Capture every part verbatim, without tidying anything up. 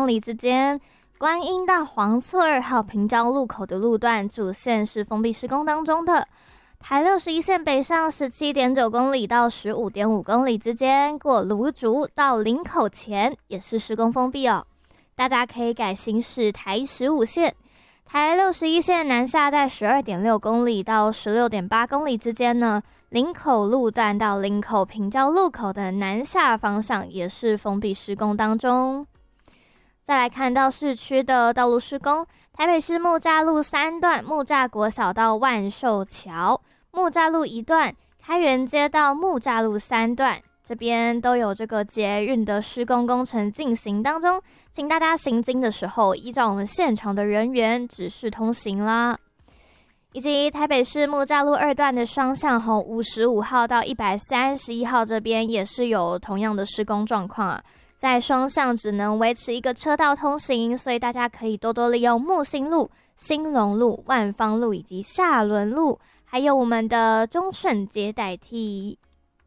公里之间。观音到黄厝二号平交路口的路段主线是封闭施工当中的。台六十一线北上 十七点九公里到 十五点五公里之间，过芦竹到林口前也是施工封闭哦。大家可以改行驶台十五线。台六十一线南下在 十二点六公里到 十六点八公里之间呢，林口路段到林口平交路口的南下方向也是封闭施工当中。再来看到市区的道路施工，台北市木栅路三段木栅国小到万寿桥，木栅路一段，开元街到木栅路三段，这边都有这个捷运的施工工程进行当中，请大家行经的时候依照我们现场的人员指示通行啦。以及台北市木栅路二段的双向吼五十五号到一百三十一号这边也是有同样的施工状况啊。在双向只能维持一个车道通行，所以大家可以多多利用木星路、兴隆路、万芳路以及下仑路，还有我们的中顺街代替。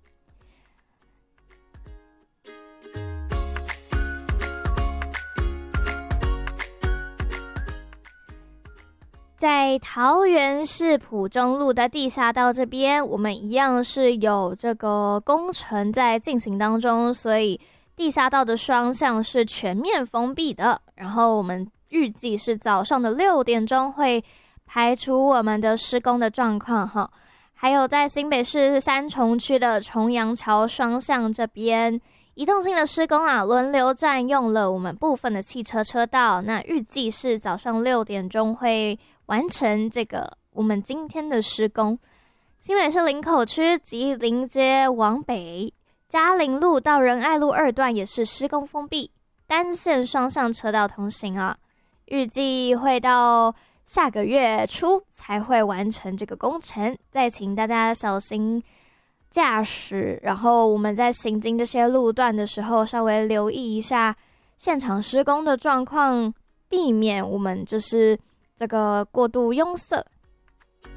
在桃园市埔中路的地下道这边，我们一样是有这个工程在进行当中，所以地下道的双向是全面封闭的，然后我们预计是早上的六点钟会排除我们的施工的状况哈。还有在新北市三重区的重阳桥双向这边，移动性的施工啊，轮流占用了我们部分的汽车车道，那预计是早上六点钟会完成这个我们今天的施工。新北市林口区吉林街往北，嘉陵路到仁爱路二段也是施工封闭，单线双向车道通行啊，预计会到下个月初才会完成这个工程，再请大家小心驾驶，然后我们在行经这些路段的时候稍微留意一下现场施工的状况，避免我们就是这个过度拥塞，